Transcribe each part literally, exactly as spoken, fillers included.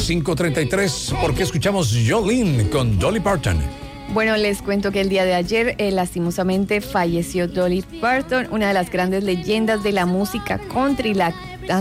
cinco treinta y tres, ¿por qué escuchamos Jolene con Dolly Parton? Bueno, les cuento que el día de ayer, eh, lastimosamente, falleció Dolly Parton, una de las grandes leyendas de la música country. La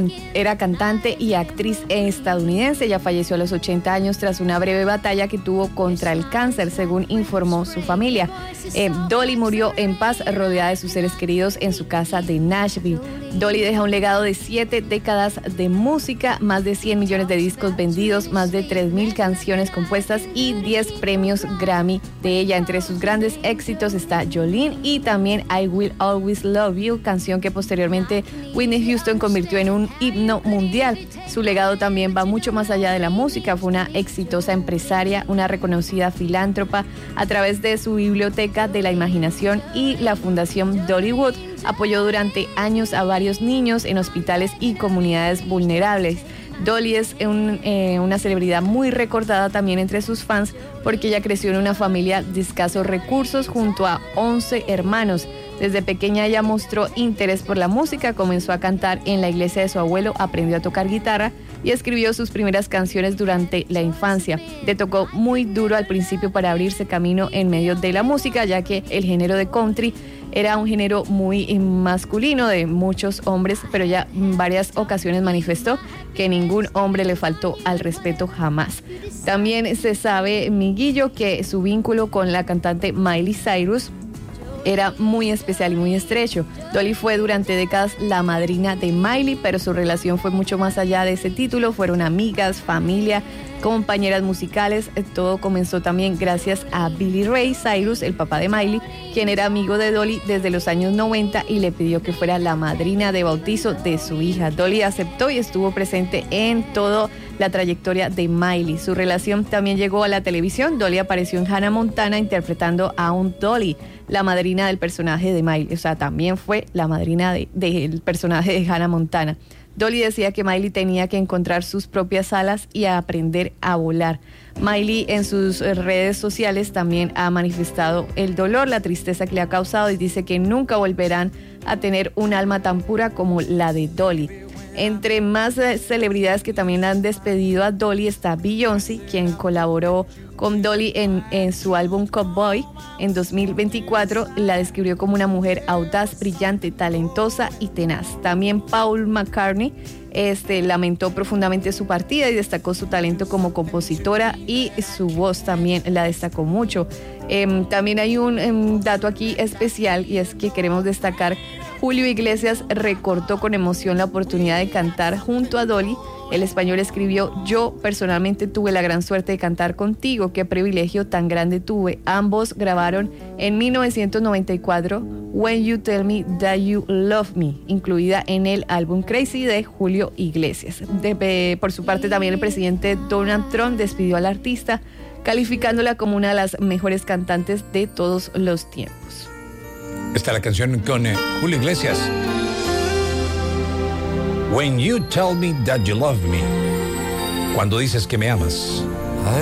Era cantante y actriz estadounidense. Ella falleció a los ochenta años tras una breve batalla que tuvo contra el cáncer, según informó su familia. Eh, Dolly murió en paz, rodeada de sus seres queridos en su casa de Nashville. Dolly deja un legado de siete décadas de música, más de cien millones de discos vendidos, más de tres mil canciones compuestas y diez premios Grammy de ella. Entre sus grandes éxitos está Jolene y también I Will Always Love You, canción que posteriormente Whitney Houston convirtió en un un himno mundial. Su legado también va mucho más allá de la música. Fue una exitosa empresaria, una reconocida filántropa. A través de su biblioteca de la imaginación y la fundación Dollywood, apoyó durante años a varios niños en hospitales y comunidades vulnerables. Dolly es un, eh, una celebridad muy recordada también entre sus fans porque ella creció en una familia de escasos recursos junto a once hermanos. Desde pequeña ella mostró interés por la música, comenzó a cantar en la iglesia de su abuelo, aprendió a tocar guitarra y escribió sus primeras canciones durante la infancia. Le tocó muy duro al principio para abrirse camino en medio de la música, ya que el género de country era un género muy masculino de muchos hombres, pero ya en varias ocasiones manifestó que ningún hombre le faltó al respeto jamás. También se sabe, Miguillo, que su vínculo con la cantante Miley Cyrus era muy especial y muy estrecho. Dolly fue durante décadas la madrina de Miley, pero su relación fue mucho más allá de ese título. Fueron amigas, familia, compañeras musicales. Todo comenzó también gracias a Billy Ray Cyrus, el papá de Miley, quien era amigo de Dolly desde los años noventa y le pidió que fuera la madrina de bautizo de su hija. Dolly aceptó y estuvo presente en toda la trayectoria de Miley. Su relación también llegó a la televisión. Dolly apareció en Hannah Montana interpretando a un Dolly, la madrina del personaje de Miley. O sea, también fue la madrina de, de, del personaje de Hannah Montana. Dolly decía que Miley tenía que encontrar sus propias alas y a aprender a volar. Miley en sus redes sociales también ha manifestado el dolor, la tristeza que le ha causado y dice que nunca volverán a tener un alma tan pura como la de Dolly. Entre más celebridades que también han despedido a Dolly está Beyoncé, quien colaboró con Dolly en, en su álbum Cowboy en dos mil veinticuatro. La describió como una mujer audaz, brillante, talentosa y tenaz. También Paul McCartney este, lamentó profundamente su partida y destacó su talento como compositora y su voz también la destacó mucho. Eh, también hay un um, dato aquí especial y es que queremos destacar: Julio Iglesias recordó con emoción la oportunidad de cantar junto a Dolly. El español escribió: yo personalmente tuve la gran suerte de cantar contigo, qué privilegio tan grande tuve. Ambos grabaron en mil novecientos noventa y cuatro When You Tell Me That You Love Me, incluida en el álbum Crazy de Julio Iglesias. De, de, por su parte también el presidente Donald Trump despidió al artista, calificándola como una de las mejores cantantes de todos los tiempos. Esta es la canción con eh, Julio Iglesias. When You Tell Me That You Love Me. Cuando dices que me amas.